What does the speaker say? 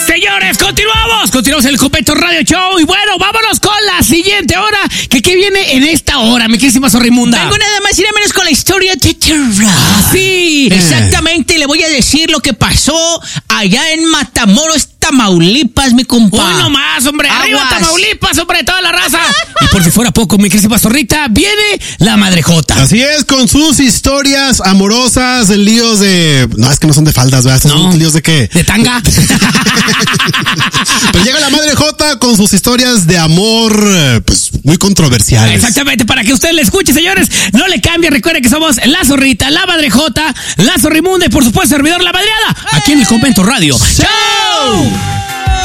Señores, continuamos el Convento Radio Show. Y bueno, vámonos con la siguiente hora. ¿Qué viene en esta hora, mi querísima Zorrimunda? Vengo nada más y nada menos con la historia de terror. Sí. Exactamente, le voy a decir lo que pasó allá en Matamoros, Tamaulipas, mi compa. Bueno más, hombre. Aguas. Arriba Tamaulipas, hombre, toda la raza. Y por si fuera poco, mi querísima Zorrita, viene la Madrejota. Así es, con sus historias amorosas, líos de... No, es que no son de faldas, ¿verdad? Son líos de qué. ¿De tanga? Pero llega la Madrejota con sus historias de amor, pues, muy controversiales. Exactamente, para que usted le escuche, señores. No le cambie, recuerde que somos la Zorrita, la Madrejota, la Zorrimunda y por supuesto, servidor La Madreada, aquí en el Convento Radio. ¡Chao!